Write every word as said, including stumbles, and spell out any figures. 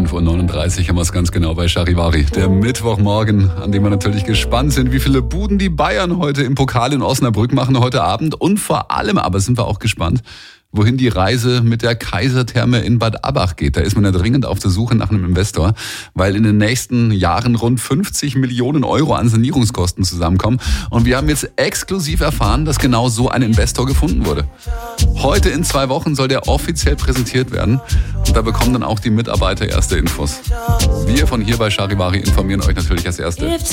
fünf Uhr neununddreißig haben wir es ganz genau bei Charivari. Der Mittwochmorgen, an dem wir natürlich gespannt sind, wie viele Buden die Bayern heute im Pokal in Osnabrück machen heute Abend. Und vor allem aber sind wir auch gespannt, wohin die Reise mit der Kaisertherme in Bad Abbach geht. Da ist man ja dringend auf der Suche nach einem Investor, weil in den nächsten Jahren rund fünfzig Millionen Euro an Sanierungskosten zusammenkommen. Und wir haben jetzt exklusiv erfahren, dass genau so ein Investor gefunden wurde. Heute in zwei Wochen soll der offiziell präsentiert werden. Und da bekommen dann auch die Mitarbeiter erste Infos. Wir von hier bei Charivari informieren euch natürlich als Erste.